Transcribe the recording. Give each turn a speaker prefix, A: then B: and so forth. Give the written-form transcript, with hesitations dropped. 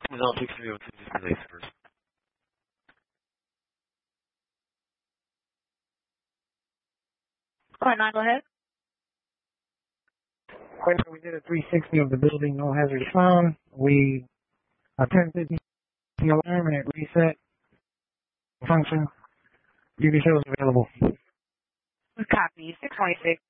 A: Please all 630 display first.
B: Car 9, go ahead.
C: We did a 360 of the building, no hazard found. We attempted the alarm and it reset function. UV shows available.
B: Copy. 626.